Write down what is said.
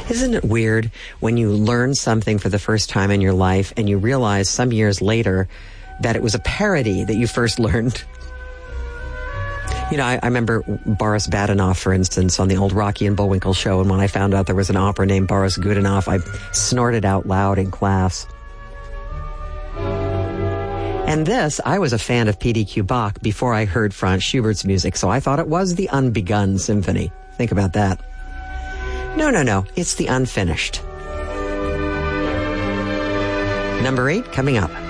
Isn't it weird when you learn something for the first time in your life and you realize some years later that it was a parody that you first learned? You know, I remember Boris Badenov, for instance, on the old Rocky and Bullwinkle show, and when I found out there was an opera named Boris Godunov, I snorted out loud in class. And this, I was a fan of P.D.Q. Bach before I heard Franz Schubert's music, so I thought it was the unbegun symphony. Think about that. No, it's the unfinished. Number 8 coming up.